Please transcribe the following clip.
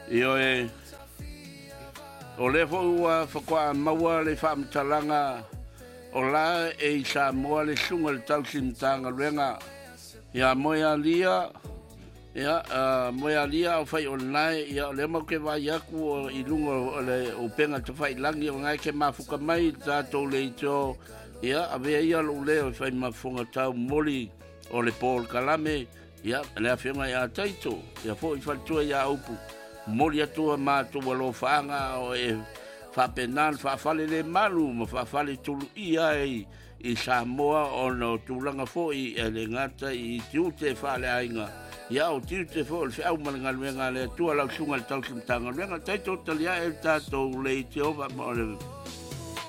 Io o le fo ua whakua maua le whaamtalanga o la e sa moa le sunga le tau simtanga luenga ia moia lia moia lia o whai online ia o le mau ke vai aku o i lunga o penga te whai langi o ngai ke mafuka mai tātou le i tō ia avea ia lo leo i whai mafunga tau moli o le Paul Kalame ia le awhianga ia taito ia fo i whatua ia upu moli atua mātua lo whaanga o e whapenan whawhale le malu ma whawhale tulu ia i Samoa o no tūlanga fo i le ngata i tiute whale ainga ia o tiute fo le whiau malanga luenga le tua lau sunga le tau simtanga luenga taito talia e tātou le i te ova ma o le